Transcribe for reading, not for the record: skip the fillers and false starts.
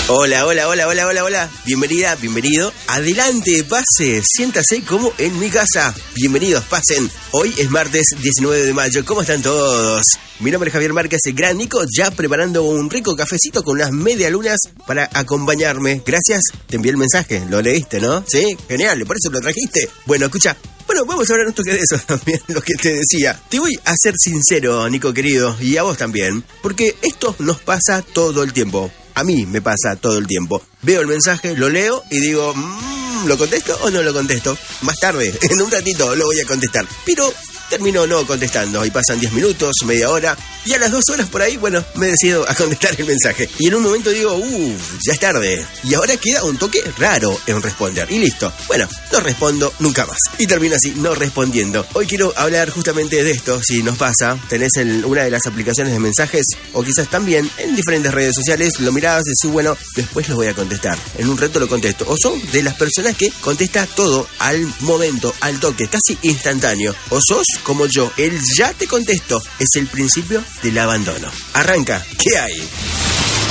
Hola, hola, hola, hola, hola, hola. Bienvenida, bienvenido. Adelante, pase, siéntase como en mi casa. Bienvenidos, pasen. Hoy es martes 19 de mayo. ¿Cómo están todos? Mi nombre es Javier Márquez, el gran Nico, ya preparando un rico cafecito con unas medialunas para acompañarme. Gracias, te envié el mensaje, lo leíste, ¿no? Sí, genial, por eso lo trajiste. Bueno, escucha. Bueno, vamos a hablar un toque de eso también, lo que te decía. Te voy a ser sincero, Nico querido, y a vos también, porque esto nos pasa todo el tiempo. A mí me pasa todo el tiempo. Veo el mensaje, lo leo y digo, ¿lo contesto o no lo contesto? Más tarde, en un ratito lo voy a contestar. Pero termino no contestando y pasan 10 minutos, media hora, y a las 2 horas por ahí, bueno, me decido a contestar el mensaje. Y en un momento digo, ya es tarde. Y ahora queda un toque raro en responder. Y listo. Bueno, no respondo nunca más. Y termino así, no respondiendo. Hoy quiero hablar justamente de esto. Si nos pasa, tenés una de las aplicaciones de mensajes, o quizás también en diferentes redes sociales, lo mirás y decís, bueno, después lo voy a contestar. En un rato lo contesto. O sos de las personas que contesta todo al momento, al toque, casi instantáneo. O sos como yo, el ya te contesto es el principio del abandono. Arranca, ¿qué hay?